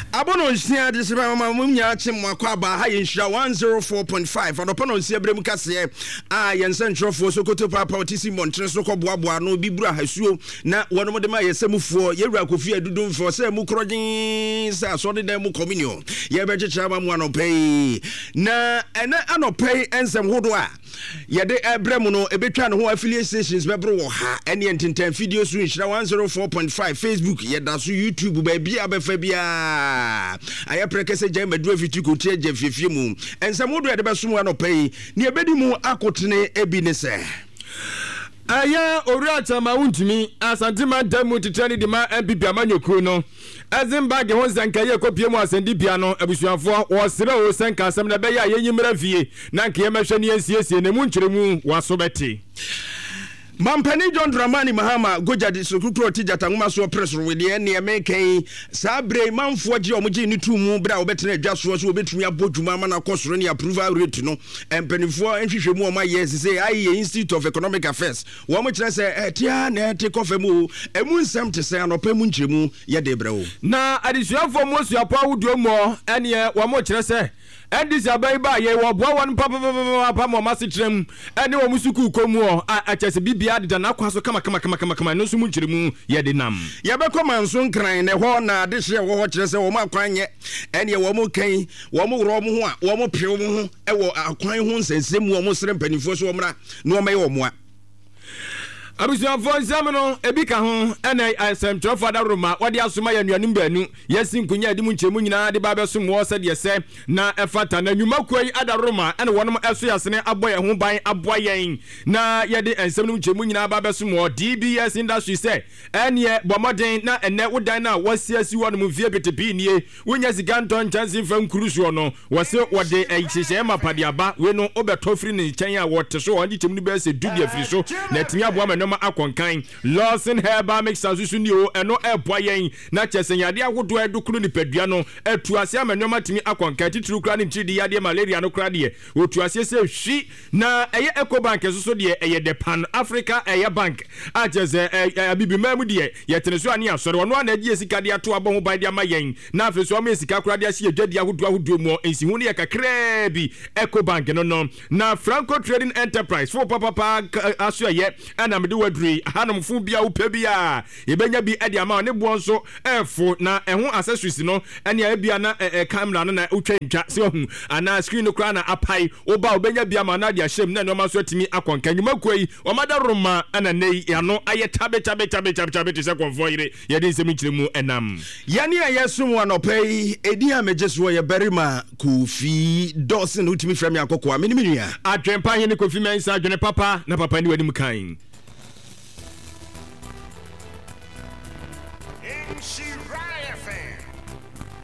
Abono nsia de seba mama munya chim akwa ba ha yenhira 104.5 adopono nsia brem kase a yensen trofo Sokoto papa otisi montre so koboaboa no bibura hasuo na wono de ma yesemufuo yewura kofi adudum fo se mu krogin sa so de dem communion ye be chichira ma mu anopei na ene anopei ensem hodo a ye de ebrem no ebetwa no ho affiliate stations bebro wo ha ene enten video so nhira 104.5 Facebook ye da so YouTube ba bia befa bia aya prekese je meduro fitu ko tie je fiefie mu ensem wodo de beso mu anopei ne ebedi mu akotene ebi ne se aya ori atama wuntumi asantima damu titani de ma MPP amanyokuru no Azimbage ho zanka ye kopie mu asendi bia no abusuafo wo sere o sanka asem na be ya yenyimra fie na nke ye mehwe ne ensiesie ne mu nkyeremu waso beti Mampani John Dramani Mahama Gojadi Sokukro Tijata Nguma so press with the ne American Sabre manfo je omoje ni tumu bra obetene adwaso so obetumi abodwuma ma na kosoro ne approval rate no empanifo enhwehwe mu o ma yes say IE Institute of Economic Affairs wo mo kire say tia na ete kofemu emu nsem te say anopa mu nkyeremu ye de brɛ wo na adisuafo mo suapo awudo mo ene wo mo kire say Endis abaiba ye wo boa won papa mo masitrem ene wo musuku komu a chese bibia de na kwaso kama no so mu nkyeremu ye de nam ye be koma nso nkran ne ho na de hye wo ho kire se wo ma kwanye ene wo mo kan wo mo woro mo ho a wo mo pew mo ho e wo akwan ho nsensem wo mo sere mpanifo so wo mra no wo ma ye wo mo a abusuafo nsɛm ebika ho ɛna asɛm trɔfo da roma wɔde asoma ya nuanim baanu yɛsi nkunya de mu nkyɛmu nyinaa de ba bɛso mo sɛ de sɛ na ɛfata na nnwuma koi ada roma ɛna wɔnom ɛso yasene abɔ yɛ ho ban aboa yɛn na yɛde nsɛm no nkyɛmu nyinaa ba bɛso mo DBS industry sɛ ɛneɛ bɔmɔden na ɛnɛ wodan na wɔsiasi wɔnom vie betepi nie wonya sika ntɔ nkyɛnse fa nkuru so no wɔse wɔde ɛhyehyɛ ma padeaba we no obɛtɔ firi ne nkyɛn a wɔte so wɔn nkyɛmu no bɛsɛ dubia firi so na timi aboa ma akonkan Lawson Herbal Mixer susunio eno eboa yen na chesanyade agodo edukuru nipadua no etuase amanyoma timi akonkan tituru kra ne nchidi yade malaria no kra de otuase se hwi na eye Ecobank so de eye the Pan Africa eye bank ajeze abibimam de yeteneso ani asore wono na agi esika de ato abo ho ban de amayen na afeso am esika kra de ase edwadi agodo mu ensihu ne yakakra bi Ecobank no na Franco Trading Enterprise for papa aso ye ana wadri hanomfu bia upe bia yebenya bi ade ama ne bo nso efo na eho accessories no ene ya bia na camera no na utwentwa se ohu ana screen no kra na apai oba obenya bia ma na de ahyem na no ma so atimi akonka nyuma koi omada roma ana nei ya no aye tabe te se konfo yire ye de nsem nkyiremu enam yani ayesum wanopai edi amejeso ye berima Kofi Dawson utimi frame akoko amini ya adwempa he ne Kofi mensa adwene papa na papa ni wadi mukan Shiraya FM